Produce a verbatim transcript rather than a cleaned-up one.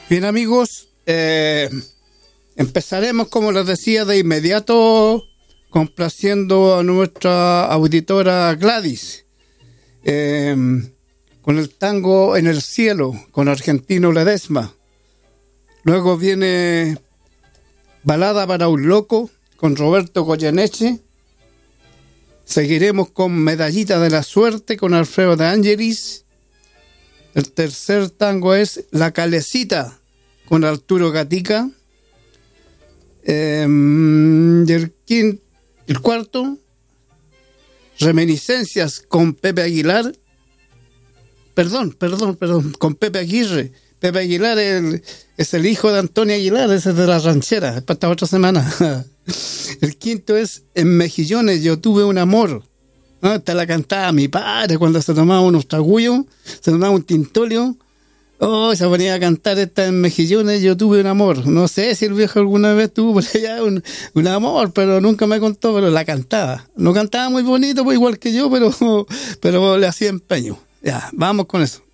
Bien, amigos, eh, empezaremos, como les decía, de inmediato complaciendo a nuestra auditora Gladys eh, con el tango En el Cielo, con Argentino Ledesma. Luego viene Balada para un Loco, con Roberto Goyeneche. Seguiremos con Medallita de la Suerte, con Alfredo de Angelis. El tercer tango es La Calecita, con Arturo Gatica. Eh, y el, quinto, el cuarto, Reminiscencias, con Pepe Aguilar. Perdón, perdón, perdón, con Pepe Aguirre. Pepe Aguilar es el, es el hijo de Antonio Aguilar, ese es de la ranchera, es para esta otra semana. El quinto es En Mejillones, yo tuve un amor. ¿No? Esta la cantaba mi padre cuando se tomaba unos tragullos, se tomaba un tintolio. Oh, se ponía a cantar esta En Mejillones, yo tuve un amor. No sé si el viejo alguna vez tuvo por allá un, un amor, pero nunca me contó, pero la cantaba. No cantaba muy bonito, pues igual que yo, pero, pero le hacía empeño. Ya, vamos con eso.